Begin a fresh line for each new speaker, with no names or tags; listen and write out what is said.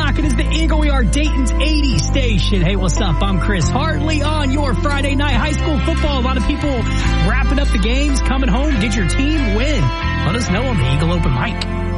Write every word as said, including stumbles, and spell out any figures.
o'clock. It is the Eagle. We are Dayton's eighty station. Hey, what's up? I'm Chris Hartley on your Friday night high school football. A lot of people wrapping up the games, coming home. Did your team win? Let us know on the Eagle Open Mic.